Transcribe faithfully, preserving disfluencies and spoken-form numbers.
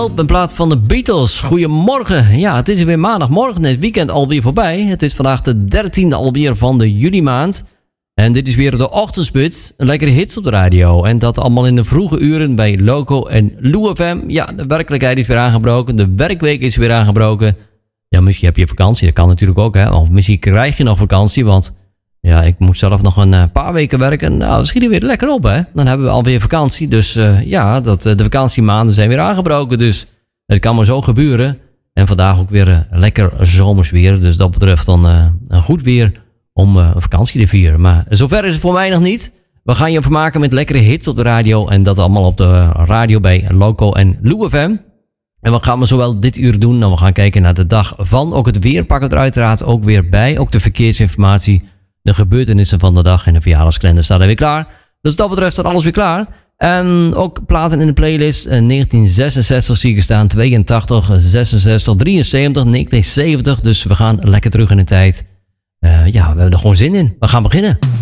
Help in plaats van de Beatles. Goedemorgen. Ja, het is weer maandagmorgen. Het weekend alweer voorbij. Het is vandaag de dertiende alweer van de juli maand. En dit is weer de ochtendspits. Een lekkere hits op de radio. En dat allemaal in de vroege uren bij Loco en Lou F M. Ja, de werkelijkheid is weer aangebroken. De werkweek is weer aangebroken. Ja, misschien heb je vakantie. Dat kan natuurlijk ook, hè. Of misschien krijg je nog vakantie, want... Ja, ik moet zelf nog een paar weken werken. Nou, dat schiet er weer lekker op, hè. Dan hebben we alweer vakantie. Dus uh, ja, dat, uh, de vakantiemaanden zijn weer aangebroken. Dus het kan maar zo gebeuren. En vandaag ook weer uh, lekker zomers weer. Dus dat betreft dan uh, een goed weer om uh, een vakantie te vieren. Maar zover is het voor mij nog niet. We gaan je vermaken met lekkere hits op de radio. En dat allemaal op de radio bij Loco en Lou F M. En wat gaan we zowel dit uur doen? Nou, we gaan kijken naar de dag van. Ook het weer pakken we er uiteraard ook weer bij. Ook de verkeersinformatie. De gebeurtenissen van de dag en de verjaardagskalender staat er weer klaar. Dus dat betreft staat alles weer klaar. En ook platen in de playlist. negentien zesenzestig zie ik er staan. tweeëntachtig, zesenzestig, drieënzeventig, negentien zeventig. Dus we gaan lekker terug in de tijd. Uh, ja, we hebben er gewoon zin in. We gaan beginnen.